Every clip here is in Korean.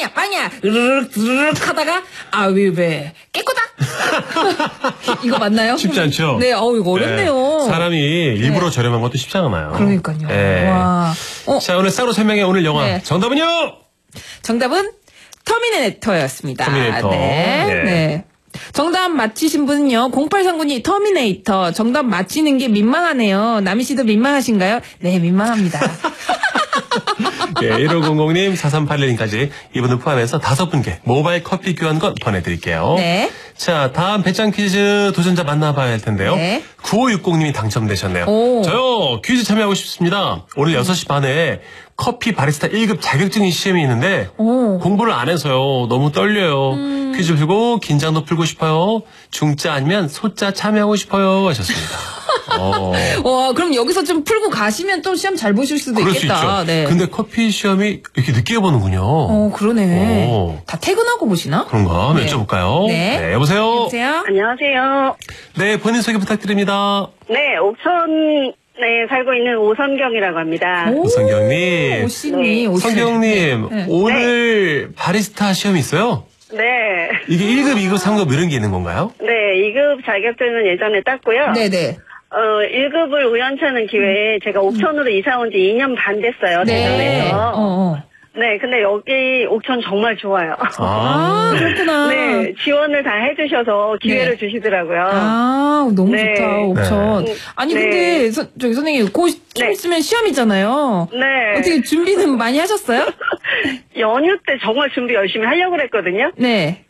빵이야 으르륵 하다가 왜 깨꼬다 이거 맞나요? 쉽지 않죠? 네, 이거 어렵네요. 네. 사람이 일부러 저렴한 것도 쉽지 않아요. 그러니까요. 네. 와. 자, 오늘 싸구로 설명의 오늘 영화. 네. 정답은요? 정답은 터미네이터였습니다. 터미네이터. 네. 네. 네. 정답 맞히신 분은요. 0839님 터미네이터. 정답 맞히는 게 민망하네요. 남희 씨도 민망하신가요? 네, 민망합니다. 예, 1500님, 4381님까지 이분들 포함해서 5분께 모바일 커피 교환권 보내드릴게요. 네. 자, 다음 배짱 퀴즈 도전자 만나봐야 할 텐데요. 네. 9560님이 당첨되셨네요. 오. 저요, 퀴즈 참여하고 싶습니다. 오늘 6시 반에 커피 바리스타 1급 자격증 시험이 있는데 오. 공부를 안 해서요. 너무 떨려요. 퀴즈 풀고 긴장도 풀고 싶어요. 중짜 아니면 소짜 참여하고 싶어요 하셨습니다. 그럼 여기서 좀 풀고 가시면 또 시험 잘 보실 수도 그럴 있겠다. 수 있죠. 네. 근데 커피 시험이 이렇게 늦게 보는군요. 그러네. 다 퇴근하고 보시나? 그런가? 한번 네. 여쭤볼까요? 네. 여보세요? 여보세요? 안녕하세요. 네, 본인 소개 부탁드립니다. 네, 옥천에 살고 있는 오선경이라고 합니다. 오성경님. 오신이, 오신. 성경님, 네. 오늘 바리스타 시험이 있어요? 네. 이게 1급, 2급, 3급 이런 게 있는 건가요? 네, 2급 자격증은 예전에 땄고요. 네네. 1급을 우연찮은 기회에 제가 옥천으로 이사 온 지 2년 반 됐어요. 네. 대전에서. 네, 근데 여기 옥천 정말 좋아요. 그렇구나. 네, 지원을 다 해주셔서 기회를 주시더라고요. 너무 네. 좋다, 옥천. 네. 아니, 네. 근데, 저기 선생님, 곧 좀 네. 있으면 시험이잖아요. 네. 어떻게 준비는 많이 하셨어요? 연휴 때 정말 준비 열심히 하려고 그랬거든요. 네.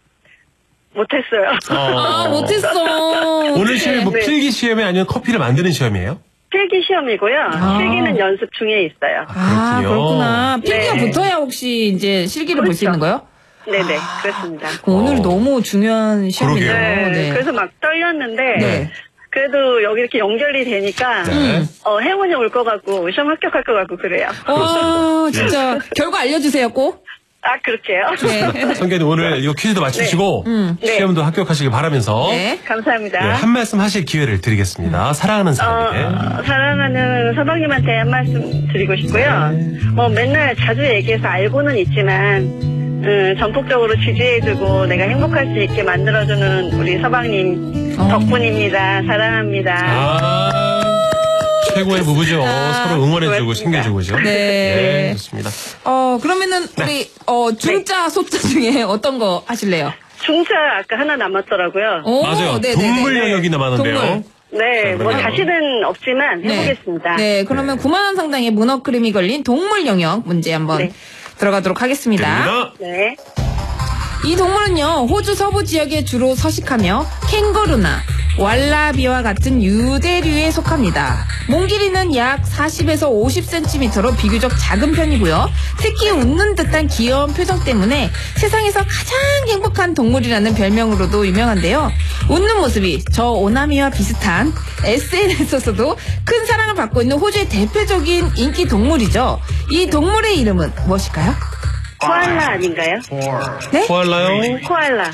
못했어요. 못했어. 오늘 시험이 뭐 네. 필기 시험이 아니면 커피를 만드는 시험이에요? 필기 시험이고요. 필기는 연습 중에 있어요. 그렇군요. 그렇구나. 필기가 네. 붙어야 혹시 이제 실기를 볼 수 있는 거예요? 네네, 그렇습니다. 그럼 오늘 너무 중요한 시험이네요. 그러게요. 네, 그래서 막 떨렸는데, 네. 그래도 여기 이렇게 연결이 되니까, 네. 행운이 올 것 같고, 시험 합격할 것 같고, 그래요. 진짜. 결과 알려주세요, 꼭. 아, 그렇게요? 네. 성경님 오늘 이거 퀴즈도 맞추시고 네. 시험도 합격하시길 바라면서 네. 감사합니다. 네, 한 말씀 하실 기회를 드리겠습니다. 사랑하는 사람에게. 사랑하는 서방님한테 한 말씀 드리고 싶고요. 뭐 맨날 자주 얘기해서 알고는 있지만, 전폭적으로 지지해주고 내가 행복할 수 있게 만들어주는 우리 서방님 덕분입니다. 사랑합니다. 최고의 부부죠. 서로 응원해주고 챙겨주고죠. 네. 좋습니다. 그러면은, 우리, 중자, 소자 중에 어떤 거 하실래요? 중차 아까 하나 남았더라고요. 맞아요. 동물 영역이 남았는데요. 동물. 네, 뭐 그러면. 자신은 없지만 해보겠습니다. 네, 그러면 9만 원 상당의 문어 크림이 걸린 동물 영역 문제 한번 들어가도록 하겠습니다. 됩니다. 네. 이 동물은요, 호주 서부 지역에 주로 서식하며 캥거루나 왈라비와 같은 유대류에 속합니다. 몸 길이는 약 40에서 50cm로 비교적 작은 편이고요. 특히 웃는 듯한 귀여운 표정 때문에 세상에서 가장 행복한 동물이라는 별명으로도 유명한데요. 웃는 모습이 저 오나미와 비슷한 SNS에서도 큰 사랑을 받고 있는 호주의 대표적인 인기 동물이죠. 이 동물의 이름은 무엇일까요? 코알라 아닌가요? 네? 코알라요? 코알라.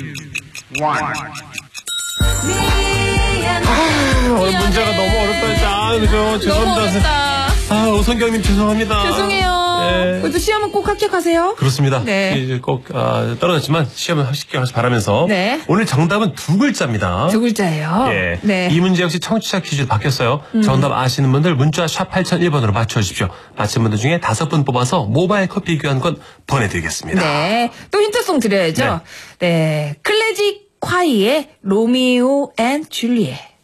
문제가 너무 어렵다. 그죠? 너무 죄송합니다. 어렵다. 오성경님 죄송합니다. 죄송해요. 네. 그래도 시험은 꼭 합격하세요. 그렇습니다. 네. 이제 꼭 떨어졌지만 시험을 합격하시 바라면서 네. 오늘 정답은 2글자입니다. 2글자예요. 예. 네. 이 문제 역시 청취자 퀴즈로 바뀌었어요. 정답 아시는 분들 문자 샵 8001번으로 맞춰주십시오. 맞힌 분들 중에 5분 뽑아서 모바일 커피 교환권 보내드리겠습니다. 네. 또 힌트송 드려야죠. 네. 클래식 콰이의 로미오 앤 줄리엣.